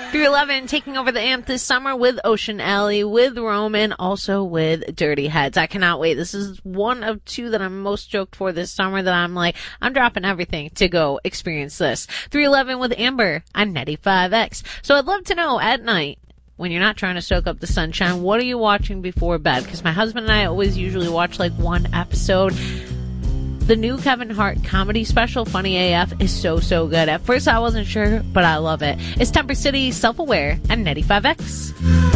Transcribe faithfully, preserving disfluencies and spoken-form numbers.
three eleven taking over the amp this summer with Ocean Alley, with Roman, also with Dirty Heads. I cannot wait. This is one of two that I'm most stoked for this summer that I'm like, I'm dropping everything to go experience this. three eleven with Amber on ninety-five X. So I'd love to know at night, when you're not trying to soak up the sunshine, what are you watching before bed? Because my husband and I always usually watch like one episode. The new Kevin Hart comedy special, Funny A F, is so, so good. At first I wasn't sure, but I love it. It's Temper City Self-Aware and ninety-five X.